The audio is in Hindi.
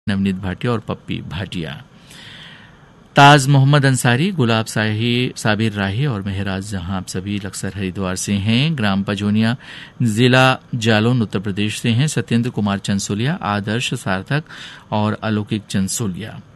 नवनीत भाटिया और पप्पी भाटिया। ताज मोहम्मद अंसारी, गुलाब साबिर राही और मेहराज जहां आप सभी लक्सर हरिद्वार से हैं। ग्राम पजोनिया, जिला जालौन, उत्तर प्रदेश से हैं। सत्येंद्र कुमार चंसोलिया, आदर्श सार्थक और अलौकिक चंसोलिया।